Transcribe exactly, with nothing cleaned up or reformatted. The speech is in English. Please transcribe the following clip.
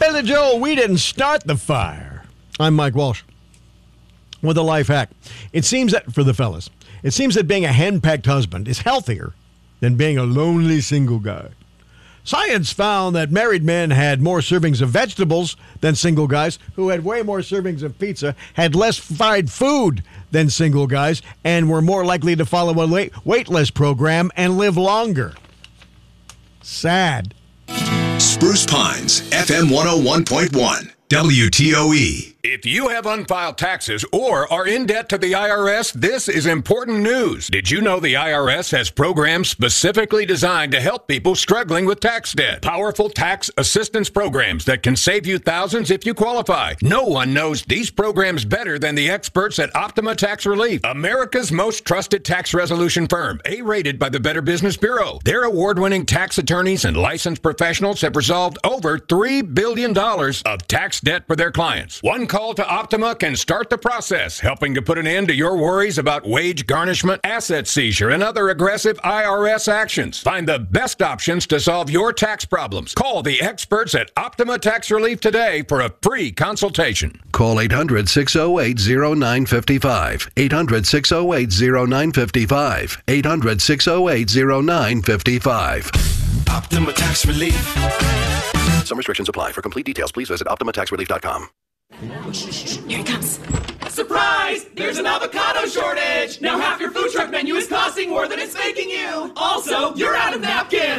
Billy Joel, we didn't start the fire. I'm Mike Walsh with a life hack. It seems that, for the fellas, it seems that being a henpecked husband is healthier than being a lonely single guy. Science found that married men had more servings of vegetables than single guys, who had way more servings of pizza, had less fried food than single guys, and were more likely to follow a weight, weight loss program and live longer. Sad. Spruce Pines, F M one oh one point one, W T O E. If you have unfiled taxes or are in debt to the I R S, this is important news. Did you know the I R S has programs specifically designed to help people struggling with tax debt? Powerful tax assistance programs that can save you thousands if you qualify. No one knows these programs better than the experts at Optima Tax Relief, America's most trusted tax resolution firm, A-rated by the Better Business Bureau. Their award-winning tax attorneys and licensed professionals have resolved over three billion dollars of tax debt for their clients. One call to Optima can start the process, helping to put an end to your worries about wage garnishment, asset seizure, and other aggressive I R S actions. Find the best options to solve your tax problems. Call the experts at Optima Tax Relief today for a free consultation. Call eight hundred, six oh eight, oh nine five five. eight hundred, six oh eight, oh nine five five. eight hundred, six oh eight, oh nine five five. Optima Tax Relief. Some restrictions apply. For complete details, please visit optima tax relief dot com. Here he comes. Surprise! There's an avocado shortage! Now half your food truck menu is costing more than it's making you! Also, you're out of napkins!